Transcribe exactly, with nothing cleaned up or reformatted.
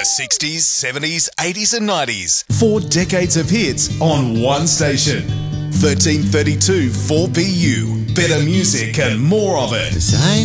sixties, seventies, eighties and nineties. Four decades of hits on one station. thirteen thirty-two four B U. Better music and more of it. 'Cause I